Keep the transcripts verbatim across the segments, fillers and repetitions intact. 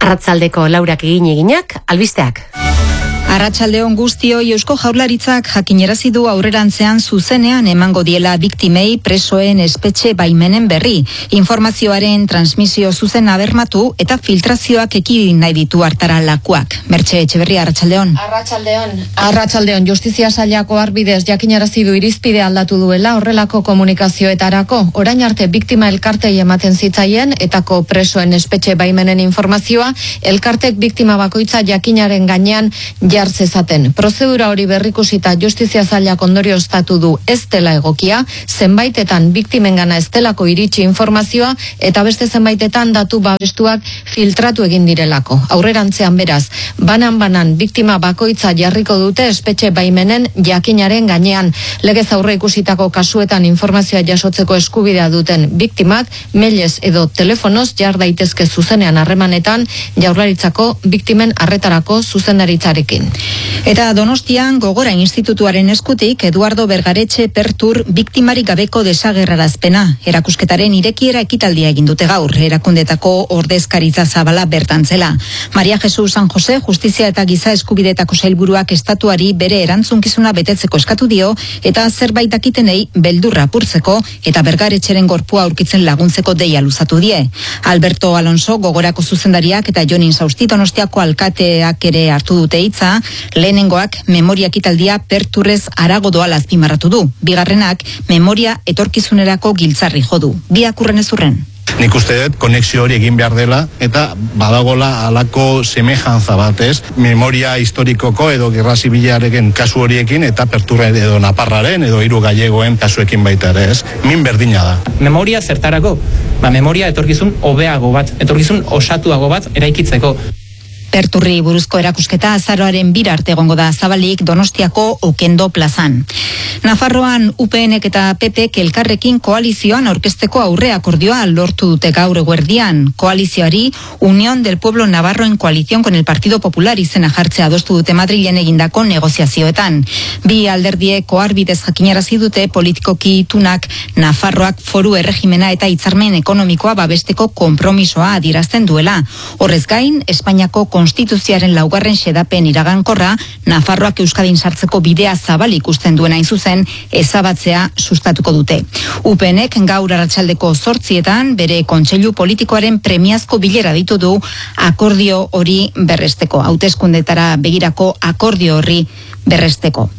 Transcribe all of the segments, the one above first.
Arratsaldeko laurak egin eginak, albisteak. Arratsaldeon guztioi, Eusko Jaurlaritzak jakinerazi du aurrerantzean zuzenean emango diela biktimei presoen espetxe baimenen berri. Informazioaren transmisio zuzena bermatu eta filtrazioak ekidin nahi ditu hartara lakuak. Mertxe Etxeberria, arratsaldeon. Arratsaldeon. Arratsaldeon, Justizia Sailako arbidez jakinarazi du irizpide aldatu duela horrelako komunikazioetarako. Orain arte biktima elkartei ematen zitzaien etako presoen espetxe baimenen informazioa, elkartek biktima bakoitza jakinaren gainean jartzezaten. Prozedura hori berrikusita Justizia Sailak ondorioztatu du ez dela egokia, zenbaitetan biktimengana ez delako iritsi informazioa eta beste zenbaitetan datu babestuak filtratu egin direlako. Aurrerantzean beraz, banan-banan biktima bakoitza jarriko dute espetxe baimenen jakinaren gainean. Legez aurre ikusitako kasuetan informazioa jasotzeko eskubidea duten biktimak, mailez edo telefonoz jar daitezke zuzenean harremanetan Jaurlaritzako biktimen arretarako zuzendaritzarekin. Eta Donostian Gogora Institutuaren eskutik Eduardo Bergaretxe Pertur biktimarik gabeko desagerrarazpena. Erakusketaren irekiera ekitaldia egin dute gaur, erakundetako ordezkaritza zabala bertantzela. Maria Jesus San Jose Justizia eta Giza Eskubidetako sailburuak estatuari bere erantzunkizuna betetzeko eskatu dio eta zerbait dakitenei beldurra apurtzeko eta Bergaretxeren gorpua aurkitzen laguntzeko deia luzatu die. Alberto Alonso Gogorako zuzendariak eta Jonin Sausti Donostiako alkateak ere hartu dute hitza. Lehenengoak memoria ekitaldia Perturrez harago doala azpimarratu du. Bigarrenak memoria etorkizunerako giltzarri jo du. Biak urren ez urren. Nik uste dut konexio hori egin behar dela eta badagola halako semejanza batez, memoria historikoko edo gerra zibilaren kasu horiekin eta Perturra edo Naparraren edo hiru gallegoen kasuekin baita ere, ez? Min berdina da. Memoria zertarako? Ba, memoria etorkizun hobeago bat, etorkizun osatuago bat eraikitzeko. Perturri buruzko erakusketa azaroaren bira arte egongo da zabalik Donostiako Okendo plazan. Nafarroan U PNek eta P Pek elkarrekin koalizioan aurkezteko aurre akordioa lortu dute gaur eguerdian. Koalizioari Unión del Pueblo Navarro en coalición con el Partido Popular izena jartzea adostu dute Madrilen egindako negoziazioetan. Bi alderdiek oharbidez jakinarazi dute politikoki itunak Nafarroak foru erregimena eta hitzarmen ekonomikoa babesteko konpromisoa adierazten duela. Horrez gain, Espainiako konstituzioaren laugarren xedapen iragankorra Nafarroak Euskadin sartzeko bidea zabal ikusten duen hain zuzen ezabatzea sustatuko dute. U P Nek gaur arratsaldeko zortzietan bere kontseilu politikoaren premiazko bilera ditu du akordio hori berresteko. Hauteskundetara begirako akordio horri berresteko.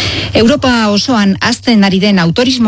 Europa osoan hazten ari den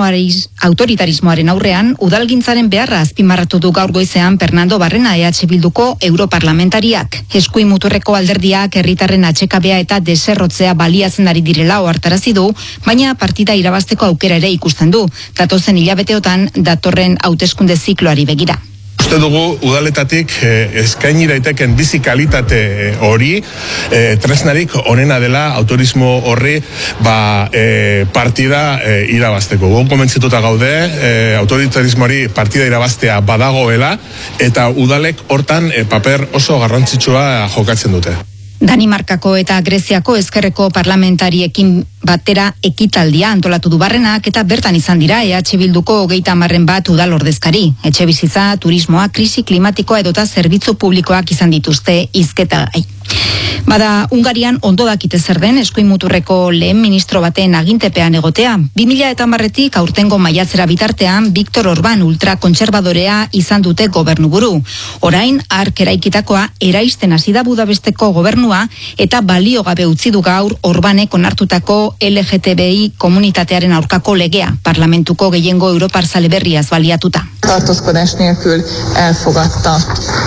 autoritarismoaren aurrean udalgintzaren beharra azpimarratu du gaur goizean Fernando Barrena E H Bilduko europarlamentariak. Eskuin muturreko alderdiak herritarren atsekabea eta deserrotzea baliatzen ari direla ohartarazi du, baina partida irabazteko aukera ere ikusten du. Datozen hilabeteotan datorren hauteskunde zikloari begira. Uste dugu udaletatik eh, eskaini daiteken bizi kalitate hori eh, tresnarik onena dela autorismo horri ba, eh, partida eh, irabazteko. Gon komentzituta gaude eh, autoritarismoari partida irabaztea badagoela eta udalek hortan eh, paper oso garrantzitsua jokatzen dute. Danimarkako eta Greziako ezkerreko parlamentariekin batera ekitaldia antolatu du Barrenak eta bertan izan dira E H Bilduko hogeita hamarren bat udal ordezkari. Etxebizitza, turismoa, krisi klimatikoa edota zerbitzu publikoak izan dituzte hizketagai. Bada, Hungarian ondo dakite zer den eskuin muturreko lehen ministro baten agintepean egotea. bi mila hamarretik aurtengo maiatzera bitartean Viktor Orban ultrakontserbadorea izan dute gobernuburu. Orain, hark eraikitakoa eraisten hasi da Budapesteko gobernua eta balio gabe utzi du gaur Orbanek onartutako L G T B I komunitatearen aurkako legea, parlamentuko gehiengo Europar zale berriaz baliatuta. Tartózkodás nélkül elfogadta.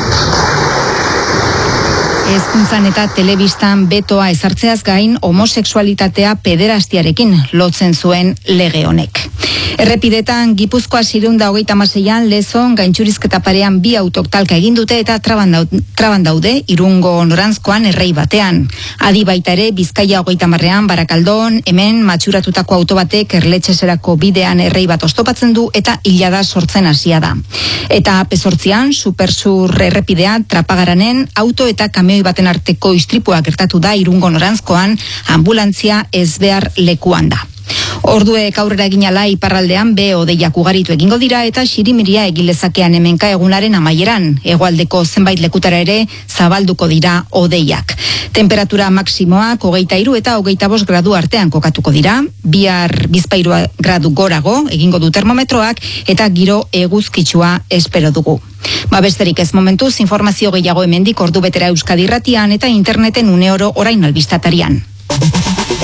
Hezkuntzan eta telebistan betoa ezartzeaz gain homosexualitatea pederastiarekin lotzen zuen lege honek. Errepidetan Gipuzkoa seiehun eta hogeita hamaseian Lezon gaintxurizketa parean bi autok talka egin dute eta traban daude Irungo norantzkoan errei batean. Adi baita ere Bizkaia hogeita hamarrean Barakaldon hemen matxuratutako auto batek Erletxeserako bidean errei bat oztopatzen du eta hilada sortzen hasia da. Eta Pezortzian Supersur errepidea Trapagaranen auto eta kamioi baten arteko istripua gertatu da Irungo norantzkoan, anbulantzia ezbehar lekuan da. Orduek aurrera eginala iparraldean be hodeiak ugaritu egingo dira eta xirimiria egilezakean hemenka egunaren amaieran. Hegoaldeko zenbait lekutara ere zabalduko dira hodeiak. Temperatura maksimoak hogeita hiru eta hogeita bost gradu artean kokatuko dira. Bihar bizpahiru gradu gorago egingo du termometroak eta giro eguzkitsua espero dugu. Ba besterik ez momentuz, informazio gehiago hemendik ordu betera Euskadi Irratian eta interneten uneoro orain albistatarian.